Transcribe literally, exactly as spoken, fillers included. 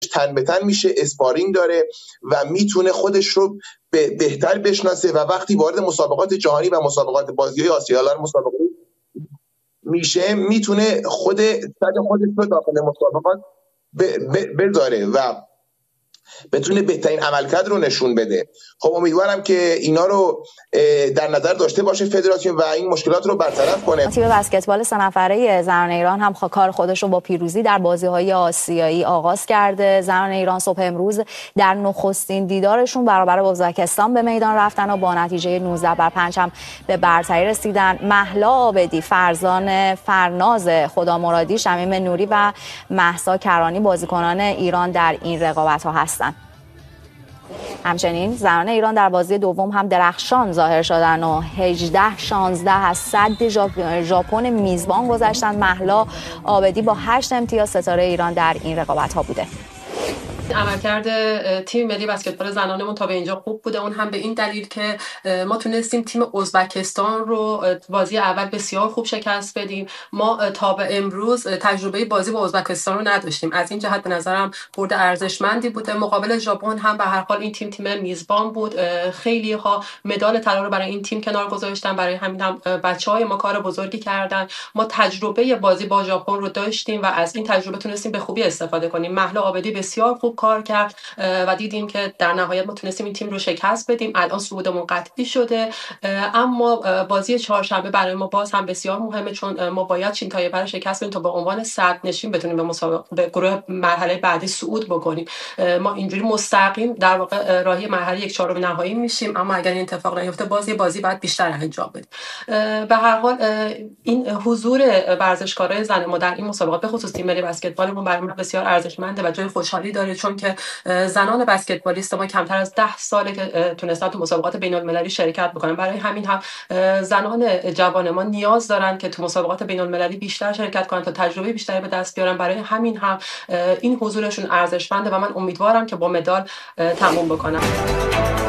تن به تن میشه، اسپارینگ داره و میتونه خودش رو بهتر بشناسه و وقتی وارد مسابقات جهانی و مسابقات بازی‌های آسیایی مسابقات میشه میتونه خود صد خودش رو داخل مسابقات بذاره و بتونه بهترین عملکرد رو نشون بده. خب امیدوارم که اینا رو در نظر داشته باشه فدراسیون و این مشکلات رو برطرف کنه. تیم بسکتبال سه نفره زنان ایران هم کار خودش رو با پیروزی در بازی‌های آسیایی آغاز کرده. زنان ایران صبح امروز در نخستین دیدارشون برابر ازبکستان به میدان رفتن و با نتیجه نوزده بر پنج هم به برتری رسیدن. مهلا عابدی، فرزان فرناز خدامرادی، شمیم نوری و مهسا کرانی بازیکنان ایران در این رقابت‌ها هستند. همچنین زنان ایران در بازی دوم هم درخشان ظاهر شدن و هجده شانزده از صد ژاپن میزبان گذشتن. مهلا عابدی با هشت امتیاز ستاره ایران در این رقابت‌ها بوده. عملکرد تیم ملی بسکتبال زنانمون تا به اینجا خوب بوده، اون هم به این دلیل که ما تونستیم تیم ازبکستان رو بازی اول بسیار خوب شکست بدیم. ما تا به امروز تجربه بازی با ازبکستان رو نداشتیم، از این جهت به نظرم برد ارزشمندی بوده. مقابل ژاپن هم به هر حال این تیم تیم میزبان بود، خیلی ها مدال طلا رو برای این تیم کنار گذاشتن، برای همین هم بچهای ما کار بزرگی کردن. ما تجربه بازی با ژاپن رو داشتیم و از این تجربه تونستیم به خوبی استفاده کنیم. مهلا عابدی بسیار خوب کار کرد و دیدیم که در نهایت ما تونستیم این تیم رو شکست بدیم. الان صعودمون قطعی شده، اما بازی چهارشنبه برای ما باز هم بسیار مهمه، چون ما باید چین تایپه رو شکست بدیم تا به عنوان صدر نشین بتونیم به مسابقه به گروه مرحله بعدی صعود بکنیم. ما اینجوری مستقیم در واقع راهی مرحله یک چهارم نهایی میشیم، اما اگر این اتفاق نیفته بازی بازی بعد بیشتر انجام بدیم. به هر حال این حضور ورزشکارای زن ما در این مسابقات به خصوص تیم ملی بسکتبالمون برای ما بسیار ارزشمنده و جای خوشحالی داره، چون که زنان بسکتبالیست ما کمتر از ده ساله که تونستن تو مسابقات بین‌المللی شرکت بکنن. برای همین هم زنان جوان ما نیاز دارن که تو مسابقات بین‌المللی بیشتر شرکت کنن تا تجربه بیشتری به دست بیارن. برای همین هم این حضورشون ارزشمنده و من امیدوارم که با مدال تموم بکنن.